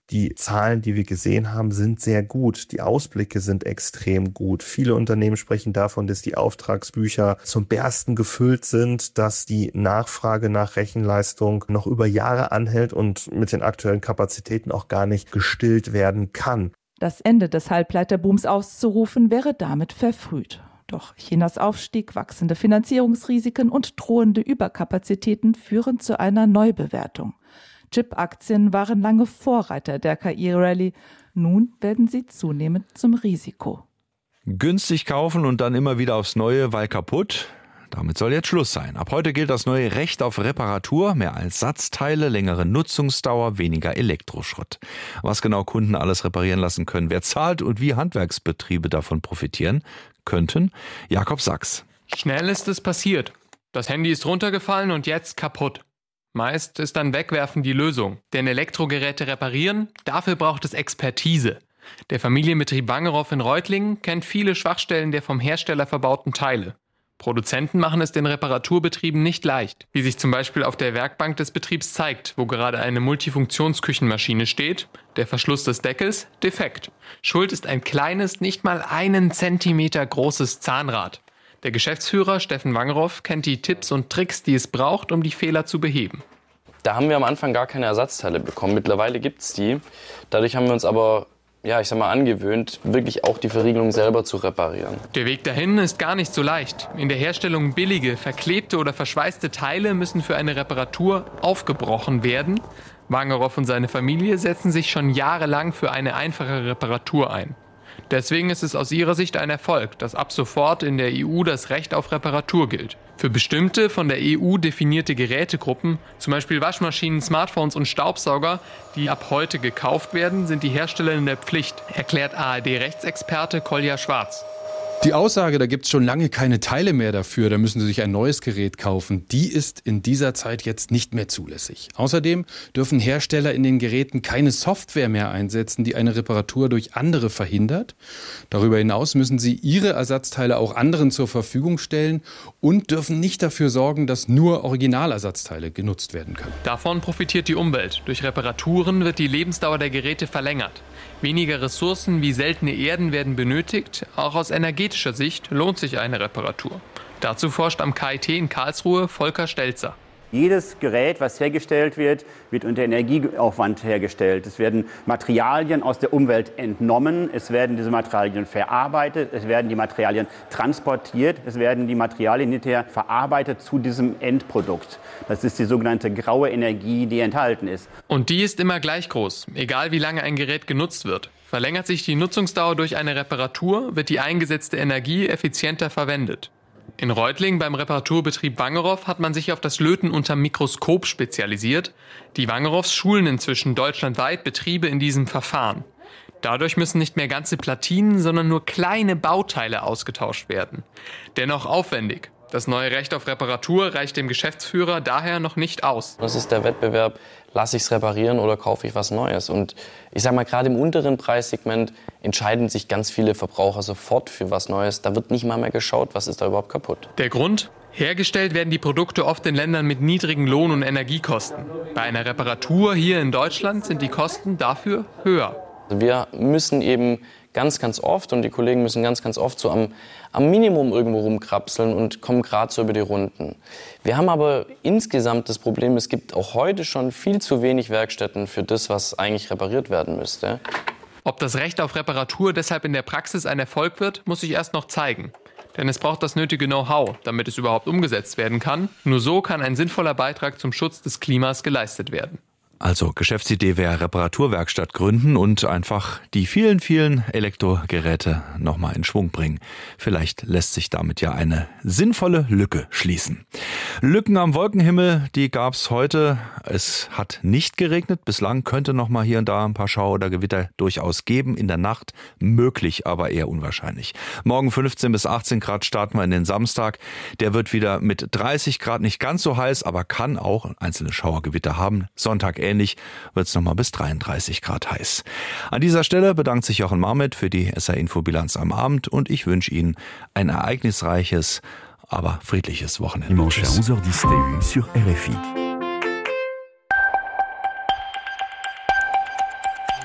Die Zahlen, die wir gesehen haben, sind sehr gut. Die Ausblicke sind extrem gut. Viele Unternehmen sprechen davon, dass die Auftragsbücher zum Bersten gefüllt sind, dass die Nachfrage nach Rechenleistung noch über Jahre anhält und mit den aktuellen Kapazitäten auch gar nicht gestillt werden kann. Das Ende des Halbleiterbooms auszurufen, wäre damit verfrüht. Doch Chinas Aufstieg, wachsende Finanzierungsrisiken und drohende Überkapazitäten führen zu einer Neubewertung. Chip-Aktien waren lange Vorreiter der K I-Rallye. Nun werden sie zunehmend zum Risiko. Günstig kaufen und dann immer wieder aufs Neue, weil kaputt? Damit soll jetzt Schluss sein. Ab heute gilt das neue Recht auf Reparatur, mehr Ersatzteile, längere Nutzungsdauer, weniger Elektroschrott. Was genau Kunden alles reparieren lassen können, wer zahlt und wie Handwerksbetriebe davon profitieren könnten? Jakob Sachs. Schnell ist es passiert. Das Handy ist runtergefallen und jetzt kaputt. Meist ist dann Wegwerfen die Lösung. Denn Elektrogeräte reparieren, dafür braucht es Expertise. Der Familienbetrieb Wangerow in Reutlingen kennt viele Schwachstellen der vom Hersteller verbauten Teile. Produzenten machen es den Reparaturbetrieben nicht leicht, wie sich zum Beispiel auf der Werkbank des Betriebs zeigt, wo gerade eine Multifunktionsküchenmaschine steht. Der Verschluss des Deckels defekt. Schuld ist ein kleines, nicht mal einen Zentimeter großes Zahnrad. Der Geschäftsführer Steffen Wangerow kennt die Tipps und Tricks, die es braucht, um die Fehler zu beheben. Da haben wir am Anfang gar keine Ersatzteile bekommen. Mittlerweile gibt es die. Dadurch haben wir uns aber, ja, ich sag mal, angewöhnt, wirklich auch die Verriegelung selber zu reparieren. Der Weg dahin ist gar nicht so leicht. In der Herstellung billige, verklebte oder verschweißte Teile müssen für eine Reparatur aufgebrochen werden. Wangerow und seine Familie setzen sich schon jahrelang für eine einfache Reparatur ein. Deswegen ist es aus ihrer Sicht ein Erfolg, dass ab sofort in der E U das Recht auf Reparatur gilt. Für bestimmte von der E U definierte Gerätegruppen, zum Beispiel Waschmaschinen, Smartphones und Staubsauger, die ab heute gekauft werden, sind die Hersteller in der Pflicht, erklärt A R D-Rechtsexperte Kolja Schwarz. Die Aussage, da gibt es schon lange keine Teile mehr dafür, da müssen Sie sich ein neues Gerät kaufen, die ist in dieser Zeit jetzt nicht mehr zulässig. Außerdem dürfen Hersteller in den Geräten keine Software mehr einsetzen, die eine Reparatur durch andere verhindert. Darüber hinaus müssen sie ihre Ersatzteile auch anderen zur Verfügung stellen und dürfen nicht dafür sorgen, dass nur Originalersatzteile genutzt werden können. Davon profitiert die Umwelt. Durch Reparaturen wird die Lebensdauer der Geräte verlängert. Weniger Ressourcen wie seltene Erden werden benötigt. Auch aus energetischer Sicht lohnt sich eine Reparatur. Dazu forscht am K I T in Karlsruhe Volker Stelzer. Jedes Gerät, was hergestellt wird, wird unter Energieaufwand hergestellt. Es werden Materialien aus der Umwelt entnommen, es werden diese Materialien verarbeitet, es werden die Materialien transportiert, es werden die Materialien hinterher verarbeitet zu diesem Endprodukt. Das ist die sogenannte graue Energie, die enthalten ist. Und die ist immer gleich groß, egal wie lange ein Gerät genutzt wird. Verlängert sich die Nutzungsdauer durch eine Reparatur, wird die eingesetzte Energie effizienter verwendet. In Reutlingen beim Reparaturbetrieb Wangerow hat man sich auf das Löten unter Mikroskop spezialisiert. Die Wangerows schulen inzwischen deutschlandweit Betriebe in diesem Verfahren. Dadurch müssen nicht mehr ganze Platinen, sondern nur kleine Bauteile ausgetauscht werden. Dennoch aufwendig. Das neue Recht auf Reparatur reicht dem Geschäftsführer daher noch nicht aus. Das ist der Wettbewerb, lasse ich es reparieren oder kaufe ich was Neues? Und ich sage mal, gerade im unteren Preissegment entscheiden sich ganz viele Verbraucher sofort für was Neues. Da wird nicht mal mehr geschaut, was ist da überhaupt kaputt. Der Grund? Hergestellt werden die Produkte oft in Ländern mit niedrigen Lohn- und Energiekosten. Bei einer Reparatur hier in Deutschland sind die Kosten dafür höher. Wir müssen eben ganz, ganz oft, und die Kollegen müssen ganz, ganz oft so am, am Minimum irgendwo rumkrapseln und kommen gerade so über die Runden. Wir haben aber insgesamt das Problem, es gibt auch heute schon viel zu wenig Werkstätten für das, was eigentlich repariert werden müsste. Ob das Recht auf Reparatur deshalb in der Praxis ein Erfolg wird, muss sich erst noch zeigen. Denn es braucht das nötige Know-how, damit es überhaupt umgesetzt werden kann. Nur so kann ein sinnvoller Beitrag zum Schutz des Klimas geleistet werden. Also Geschäftsidee wäre Reparaturwerkstatt gründen und einfach die vielen, vielen Elektrogeräte nochmal in Schwung bringen. Vielleicht lässt sich damit ja eine sinnvolle Lücke schließen. Lücken am Wolkenhimmel, die gab's heute. Es hat nicht geregnet. Bislang könnte nochmal hier und da ein paar Schauer oder Gewitter durchaus geben. In der Nacht möglich, aber eher unwahrscheinlich. Morgen fünfzehn bis achtzehn Grad starten wir in den Samstag. Der wird wieder mit dreißig Grad nicht ganz so heiß, aber kann auch einzelne Schauergewitter haben. Sonntag ähnlich. Wird es nochmal bis dreiunddreißig Grad heiß. An dieser Stelle bedankt sich Jochen Marmet für die S R-Info-Bilanz am Abend und ich wünsche Ihnen ein ereignisreiches, aber friedliches Wochenende. Dimanche à onze heures dix T U sur R F I.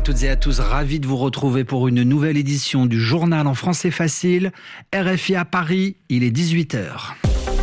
toutes et à tous, ravi de vous retrouver pour une nouvelle édition du journal en français facile. R F I à Paris, il est dix-huit heures.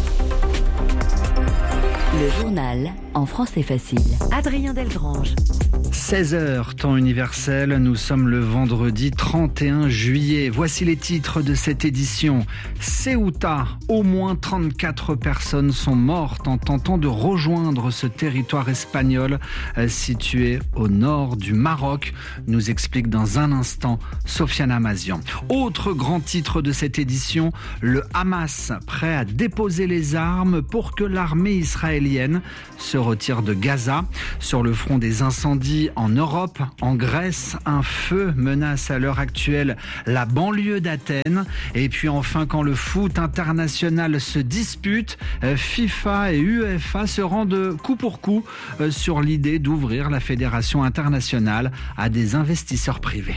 Le journal en français facile. Adrien Delgrange. seize heures, temps universel, nous sommes le vendredi trente et un juillet. Voici les titres de cette édition. Ceuta, au moins trente-quatre personnes sont mortes en tentant de rejoindre ce territoire espagnol situé au nord du Maroc, nous explique dans un instant Sofiane Amazian. Autre grand titre de cette édition, le Hamas prêt à déposer les armes pour que l'armée israélienne se retire de Gaza. Sur le front des incendies en Europe, en Grèce, un feu menace à l'heure actuelle la banlieue d'Athènes. Et puis enfin, quand le foot international se dispute, FIFA et UEFA se rendent coup pour coup sur l'idée d'ouvrir la fédération internationale à des investisseurs privés.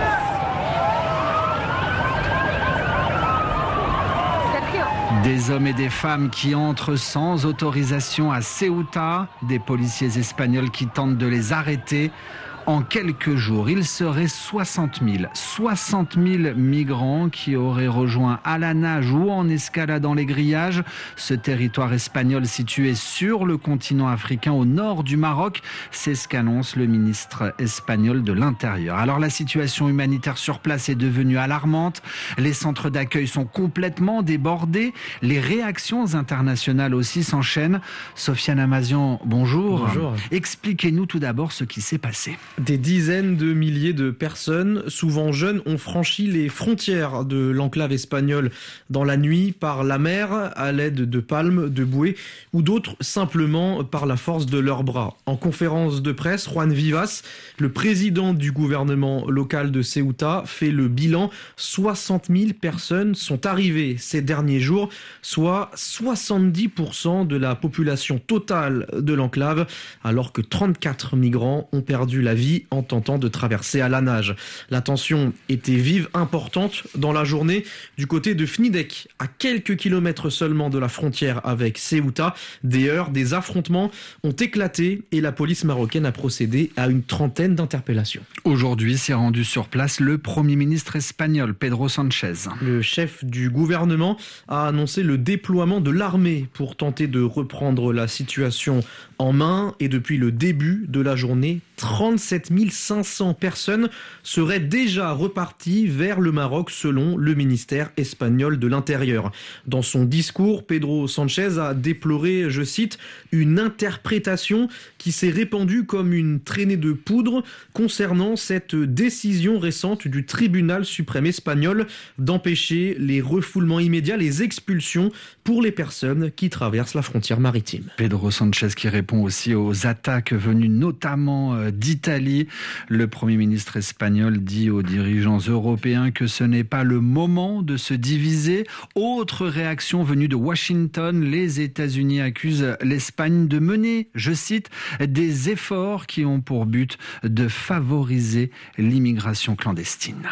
Des hommes et des femmes qui entrent sans autorisation à Ceuta, des policiers espagnols qui tentent de les arrêter. En quelques jours, il serait soixante mille. soixante mille migrants qui auraient rejoint à la nage ou en escaladant les grillages ce territoire espagnol situé sur le continent africain au nord du Maroc. C'est ce qu'annonce le ministre espagnol de l'Intérieur. Alors la situation humanitaire sur place est devenue alarmante. Les centres d'accueil sont complètement débordés. Les réactions internationales aussi s'enchaînent. Sofiane Amazian, bonjour. Bonjour. Expliquez-nous tout d'abord ce qui s'est passé. Des dizaines de milliers de personnes, souvent jeunes, ont franchi les frontières de l'enclave espagnole dans la nuit par la mer à l'aide de palmes, de bouées ou d'autres simplement par la force de leurs bras. En conférence de presse, Juan Vivas, le président du gouvernement local de Ceuta, fait le bilan. soixante mille personnes sont arrivées ces derniers jours, soit soixante-dix pour cent de la population totale de l'enclave, alors que trente-quatre migrants ont perdu la vie en tentant de traverser à la nage. La tension était vive, importante dans la journée du côté de Fnidek, à quelques kilomètres seulement de la frontière avec Ceuta. Des heurts, des affrontements ont éclaté et la police marocaine a procédé à une trentaine d'interpellations. Aujourd'hui s'est rendu sur place le Premier ministre espagnol, Pedro Sánchez. Le chef du gouvernement a annoncé le déploiement de l'armée pour tenter de reprendre la situation en main et depuis le début de la journée, trente-sept mille cinq cents personnes seraient déjà reparties vers le Maroc selon le ministère espagnol de l'Intérieur. Dans son discours, Pedro Sánchez a déploré, je cite, une interprétation qui s'est répandue comme une traînée de poudre concernant cette décision récente du tribunal suprême espagnol d'empêcher les refoulements immédiats, les expulsions pour les personnes qui traversent la frontière maritime. Pedro Sánchez qui répond aussi aux attaques venues notamment d'Italie. Le Premier ministre espagnol dit aux dirigeants européens que ce n'est pas le moment de se diviser. Autre réaction venue de Washington, les États-Unis accusent l'Espagne de mener, je cite, des efforts qui ont pour but de favoriser l'immigration clandestine.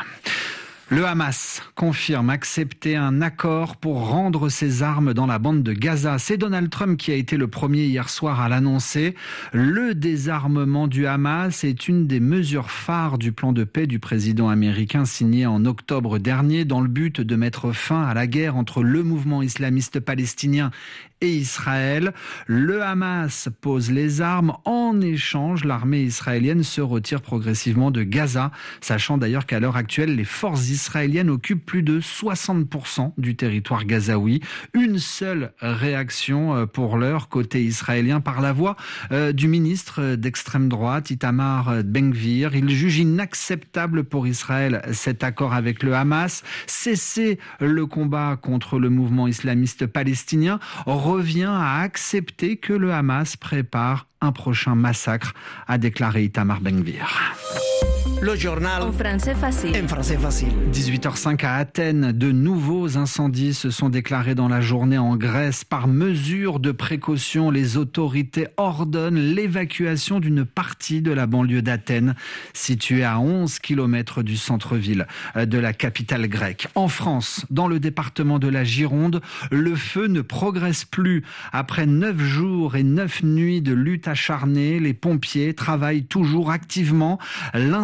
Le Hamas confirme accepter un accord pour rendre ses armes dans la bande de Gaza. C'est Donald Trump qui a été le premier hier soir à l'annoncer. Le désarmement du Hamas est une des mesures phares du plan de paix du président américain signé en octobre dernier dans le but de mettre fin à la guerre entre le mouvement islamiste palestinien et Israël. Le Hamas pose les armes. En échange, l'armée israélienne se retire progressivement de Gaza, sachant d'ailleurs qu'à l'heure actuelle, les forces israéliennes occupent plus de soixante pour cent du territoire gazaoui. Une seule réaction pour l'heure côté israélien par la voix du ministre d'extrême droite, Itamar Ben-Gvir. Il juge inacceptable pour Israël cet accord avec le Hamas. Cesser le combat contre le mouvement islamiste palestinien, revient à accepter que le Hamas prépare un prochain massacre, a déclaré Itamar Ben-Gvir. Le journal en français facile. En français facile. dix-huit heures cinq à Athènes, de nouveaux incendies se sont déclarés dans la journée en Grèce. Par mesure de précaution, les autorités ordonnent l'évacuation d'une partie de la banlieue d'Athènes, située à onze kilomètres du centre-ville de la capitale grecque. En France, dans le département de la Gironde, le feu ne progresse plus. Après neuf jours et neuf nuits de lutte acharnée, les pompiers travaillent toujours activement. L'incendie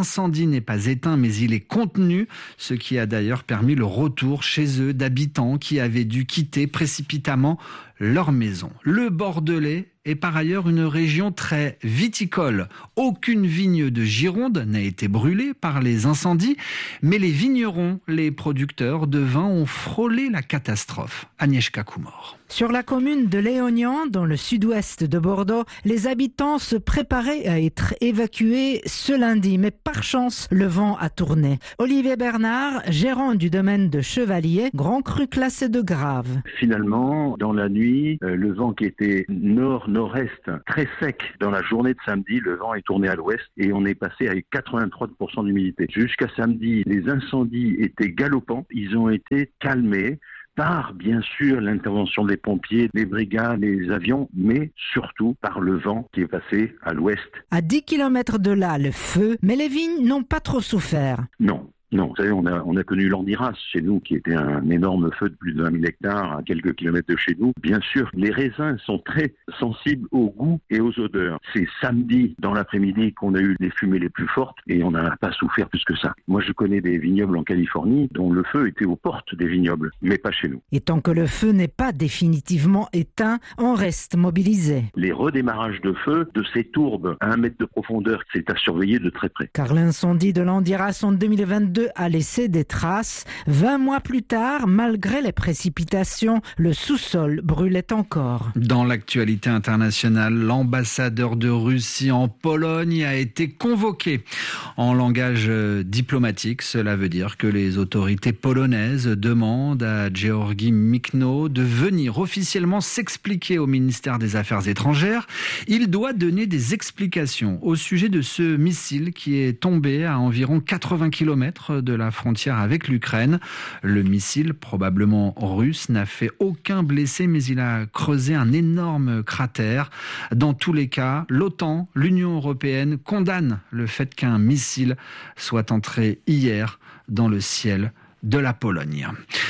L'incendie n'est pas éteint, mais il est contenu, ce qui a d'ailleurs permis le retour chez eux d'habitants qui avaient dû quitter précipitamment leur maison. Le Bordelais est par ailleurs une région très viticole. Aucune vigne de Gironde n'a été brûlée par les incendies, mais les vignerons, les producteurs de vin ont frôlé la catastrophe. Agnieszka Kumor. Sur la commune de Léognan, dans le sud-ouest de Bordeaux, les habitants se préparaient à être évacués ce lundi, mais par chance, le vent a tourné. Olivier Bernard, gérant du domaine de Chevalier, grand cru classé de grave. Finalement, dans la nuit, le vent qui était nord-nord-est, très sec, dans la journée de samedi, le vent est tourné à l'ouest et on est passé à quatre-vingt-trois pour cent d'humidité. Jusqu'à samedi, les incendies étaient galopants, ils ont été calmés par, bien sûr, l'intervention des pompiers, des brigades, des avions, mais surtout par le vent qui est passé à l'ouest. À dix kilomètres de là, le feu, mais les vignes n'ont pas trop souffert. Non. Non, vous savez, on a, on a connu l'Andiras chez nous, qui était un énorme feu de plus de vingt mille hectares à quelques kilomètres de chez nous. Bien sûr, les raisins sont très sensibles au goût et aux odeurs. C'est samedi dans l'après-midi qu'on a eu les fumées les plus fortes et on n'a pas souffert plus que ça. Moi, je connais des vignobles en Californie dont le feu était aux portes des vignobles, mais pas chez nous. Et tant que le feu n'est pas définitivement éteint, on reste mobilisé. Les redémarrages de feu de ces tourbes à un mètre de profondeur, c'est à surveiller de très près. Car l'incendie de l'Andiras en deux mille vingt-deux a laissé des traces. vingt mois plus tard, malgré les précipitations, le sous-sol brûlait encore. Dans l'actualité internationale, l'ambassadeur de Russie en Pologne a été convoqué. En langage diplomatique, cela veut dire que les autorités polonaises demandent à Georgi Mikno de venir officiellement s'expliquer au ministère des Affaires étrangères. Il doit donner des explications au sujet de ce missile qui est tombé à environ quatre-vingts kilomètres de la frontière avec l'Ukraine. Le missile, probablement russe, n'a fait aucun blessé, mais il a creusé un énorme cratère. Dans tous les cas, l'OTAN, l'Union européenne, condamne le fait qu'un missile soit entré hier dans le ciel de la Pologne.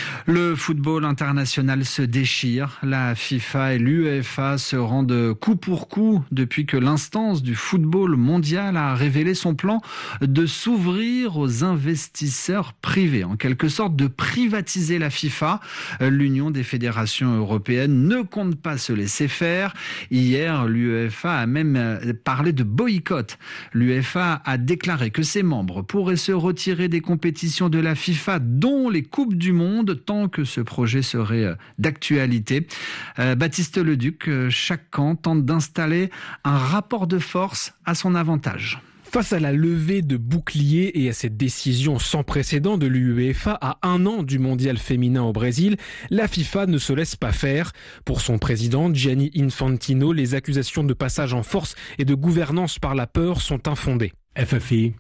Le football international se déchire. La FIFA et l'UEFA se rendent coup pour coup depuis que l'instance du football mondial a révélé son plan de s'ouvrir aux investisseurs privés, en quelque sorte de privatiser la FIFA. L'Union des fédérations européennes ne compte pas se laisser faire. Hier, l'UEFA a même parlé de boycott. L'UEFA a déclaré que ses membres pourraient se retirer des compétitions de la FIFA, dont les Coupes du Monde, tant que ce projet serait d'actualité. Euh, Baptiste Leduc, chaque camp tente d'installer un rapport de force à son avantage. Face à la levée de boucliers et à cette décision sans précédent de l'UEFA à un an du mondial féminin au Brésil, la FIFA ne se laisse pas faire. Pour son président Gianni Infantino, les accusations de passage en force et de gouvernance par la peur sont infondées. F F I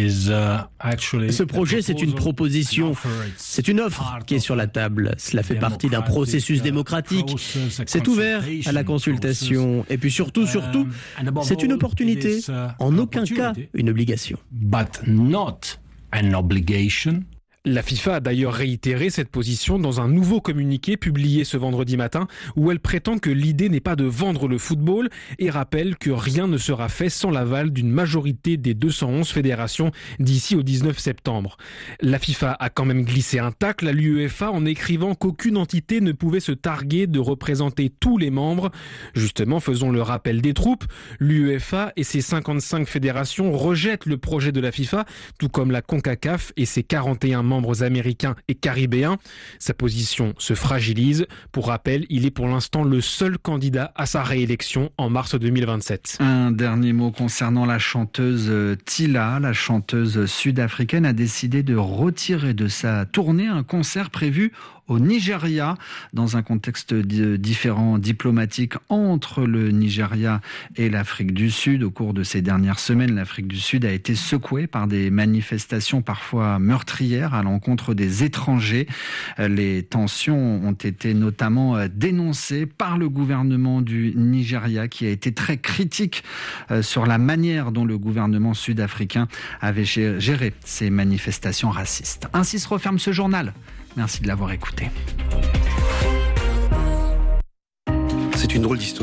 Ce projet, c'est une proposition, c'est une offre qui est sur la table. Cela fait partie d'un processus démocratique. C'est ouvert à la consultation. Et puis surtout, surtout, c'est une opportunité. En aucun cas, une obligation. But not an obligation. La FIFA a d'ailleurs réitéré cette position dans un nouveau communiqué publié ce vendredi matin où elle prétend que l'idée n'est pas de vendre le football et rappelle que rien ne sera fait sans l'aval d'une majorité des deux cent onze fédérations d'ici au dix-neuf septembre. La FIFA a quand même glissé un tacle à l'UEFA en écrivant qu'aucune entité ne pouvait se targuer de représenter tous les membres. Justement, faisons le rappel des troupes. L'UEFA et ses cinquante-cinq fédérations rejettent le projet de la FIFA, tout comme la CONCACAF et ses quarante et un membres membres américains et caribéens. Sa position se fragilise. Pour rappel, il est pour l'instant le seul candidat à sa réélection en mars deux mille vingt-sept. Un dernier mot concernant la chanteuse Tila. La chanteuse sud-africaine a décidé de retirer de sa tournée un concert prévu au Nigeria, dans un contexte différent diplomatique entre le Nigeria et l'Afrique du Sud. Au cours de ces dernières semaines, l'Afrique du Sud a été secouée par des manifestations parfois meurtrières à l'encontre des étrangers. Les tensions ont été notamment dénoncées par le gouvernement du Nigeria, qui a été très critique sur la manière dont le gouvernement sud-africain avait géré ces manifestations racistes. Ainsi se referme ce journal. Merci de l'avoir écouté. C'est une drôle d'histoire.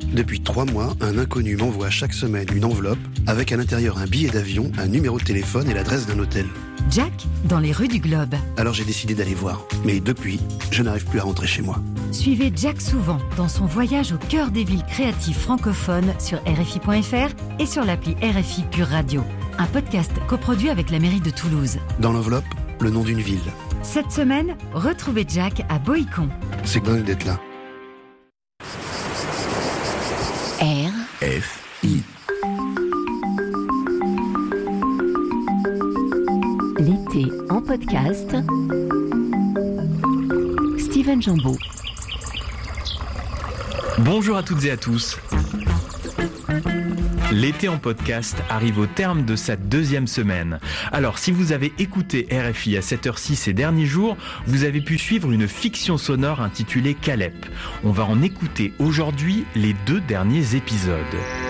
Depuis trois mois, un inconnu m'envoie chaque semaine une enveloppe avec à l'intérieur un billet d'avion, un numéro de téléphone et l'adresse d'un hôtel. Jack, dans les rues du Globe. Alors j'ai décidé d'aller voir. Mais depuis, je n'arrive plus à rentrer chez moi. Suivez Jack Souvent dans son voyage au cœur des villes créatives francophones sur R F I point F R et sur l'appli R F I Pure Radio. Un podcast coproduit avec la mairie de Toulouse. Dans l'enveloppe, le nom d'une ville. Cette semaine, retrouvez Jack à Boïcon. C'est dingue d'être là. R F I. L'été en podcast. Steven Jambeau. Bonjour à toutes et à tous. L'été en podcast arrive au terme de sa deuxième semaine. Alors, si vous avez écouté R F I à cette heure-ci ces derniers jours, vous avez pu suivre une fiction sonore intitulée Calep. On va en écouter aujourd'hui les deux derniers épisodes.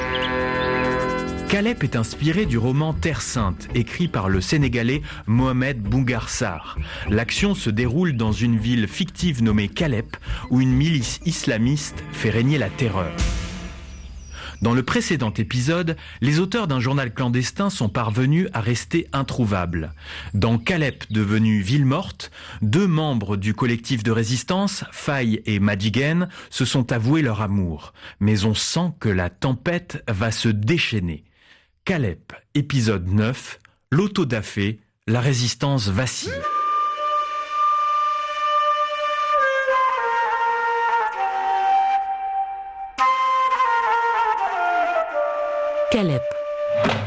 Calep est inspiré du roman Terre Sainte, écrit par le Sénégalais Mohamed Bougar Sarr. L'action se déroule dans une ville fictive nommée Calep, où une milice islamiste fait régner la terreur. Dans le précédent épisode, les auteurs d'un journal clandestin sont parvenus à rester introuvables. Dans Calep, devenue ville morte, deux membres du collectif de résistance, Faye et Madjigen, se sont avoués leur amour. Mais on sent que la tempête va se déchaîner. Calep, épisode neuf, l'autodafé, la résistance vacille.